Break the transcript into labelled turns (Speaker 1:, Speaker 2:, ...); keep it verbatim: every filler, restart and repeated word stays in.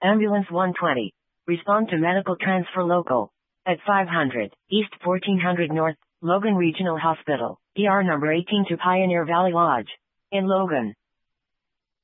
Speaker 1: Ambulance one twenty. Respond to medical transfer local. At five hundred, East fourteen hundred North, Logan Regional Hospital, E R number eighteen to Pioneer Valley Lodge. In Logan.